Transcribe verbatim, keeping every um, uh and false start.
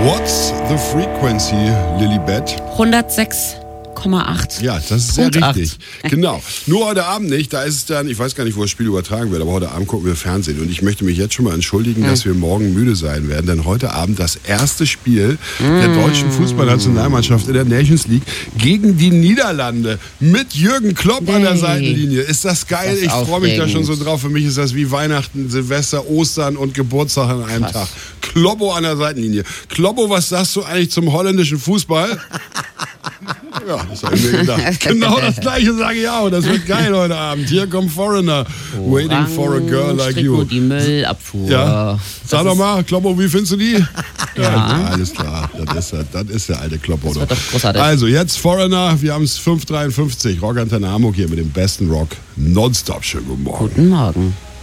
What's the frequency, Lilibet? hundertsechs Komma acht. Ja, das ist sehr Punkt richtig. Genau. Nur heute Abend nicht. Da ist es dann, ich weiß gar nicht, wo das Spiel übertragen wird, aber heute Abend gucken wir Fernsehen. Und ich möchte mich jetzt schon mal entschuldigen, mhm. dass wir morgen müde sein werden. Denn heute Abend das erste Spiel mhm. der deutschen Fußballnationalmannschaft in der Nations League gegen die Niederlande mit Jürgen Klopp nee. an der Seitenlinie. Ist das geil? Das ich freue mich da schon so drauf. Für mich ist das wie Weihnachten, Silvester, Ostern und Geburtstag an einem Krass. Tag. Kloppo an der Seitenlinie. Kloppo, was sagst du eigentlich zum holländischen Fußball? Ja, das habe ich mir gedacht. Genau das Gleiche sage ich auch. Das wird geil heute Abend. Hier kommt Foreigner. Orangen, waiting for a girl like you. Die Müllabfuhr. Ja. Sag doch mal, Kloppo, wie findest du die? Ja. ja alles klar. Das ist, das ist der alte Kloppo. Das wird doch großartig. Also, jetzt Foreigner. Wir haben es fünf Uhr dreiundfünfzig. Rock Antenne Hamburg hier mit dem besten Rock. Nonstop. Schönen guten Morgen. Guten Morgen.